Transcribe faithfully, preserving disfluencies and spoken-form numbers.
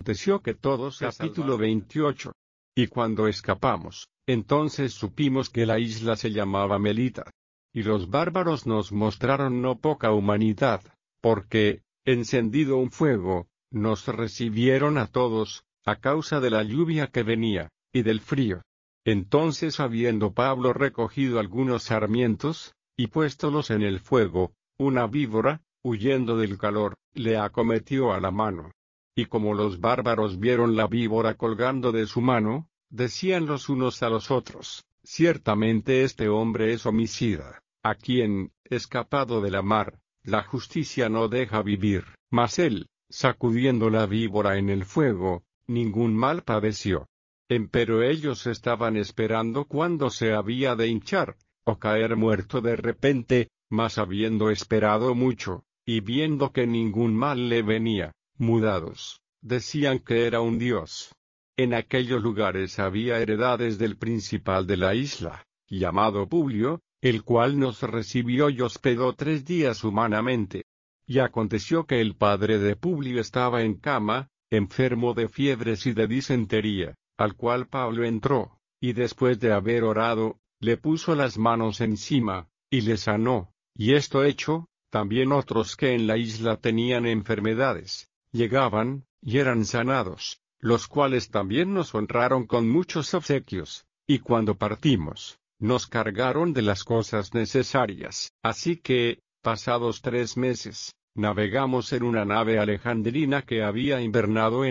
aconteció que todos capítulo veintiocho. Y cuando escapamos, entonces supimos que la isla se llamaba Melita. Y los bárbaros nos mostraron no poca humanidad, porque, encendido un fuego, nos recibieron a todos, a causa de la lluvia que venía, y del frío. Entonces habiendo Pablo recogido algunos sarmientos, y puéstolos en el fuego, una víbora, huyendo del calor, le acometió a la mano. Y como los bárbaros vieron la víbora colgando de su mano, decían los unos a los otros, ciertamente este hombre es homicida, a quien, escapado de la mar, la justicia no deja vivir. Mas él, sacudiendo la víbora en el fuego, ningún mal padeció. Empero ellos estaban esperando cuándo se había de hinchar, o caer muerto de repente, mas habiendo esperado mucho, y viendo que ningún mal le venía, mudados, decían que era un dios. En aquellos lugares había heredades del principal de la isla, llamado Publio, el cual nos recibió y hospedó tres días humanamente. Y aconteció que el padre de Publio estaba en cama, enfermo de fiebres y de disentería, al cual Pablo entró, y después de haber orado, le puso las manos encima, y le sanó. Y esto hecho, también otros que en la isla tenían enfermedades, llegaban, y eran sanados, los cuales también nos honraron con muchos obsequios, y cuando partimos, nos cargaron de las cosas necesarias. Así que, pasados tres meses, navegamos en una nave alejandrina que había invernado en